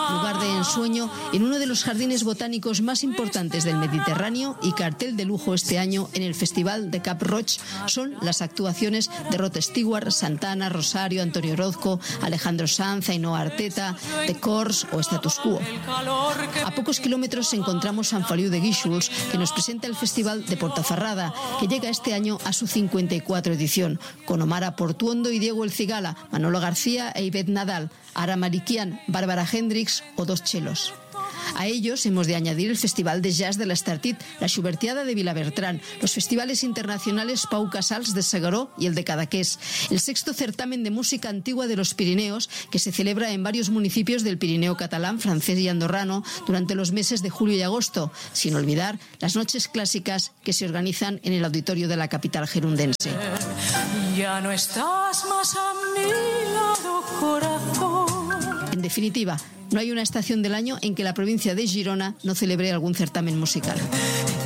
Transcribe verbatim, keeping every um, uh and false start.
lugar de ensueño en uno de los jardines botánicos más importantes del Mediterráneo y cartel de lujo este año en el Festival de Cap Roig son las actuaciones de Rod Stewart, Santana, Rosario, Antonio Orozco, Alejandro Sanz, Ainhoa Arteta, The Corrs o Status Quo. A pocos kilómetros encontramos Sant Feliu de Guíxols, que nos presenta el Festival de Portaferrada, que llega este año a su cincuenta y cuatro edición, con Omar Portuondo y Diego El Cigala, Manolo García e Ivette Nadal, Ara Marikian, Bárbara Hendricks o Dos Chelos. A ellos hemos de añadir el Festival de Jazz de l'Estartit, la Schubertiada de Vilabertrán, los festivales internacionales Pau Casals de Segaró y el de Cadaqués, el sexto certamen de música antigua de los Pirineos, que se celebra en varios municipios del Pirineo catalán, francés y andorrano durante los meses de julio y agosto, sin olvidar las noches clásicas que se organizan en el auditorio de la capital gerundense. Ya no estás más a mi lado, corazón. En definitiva, no hay una estación del año en que la provincia de Girona no celebre algún certamen musical.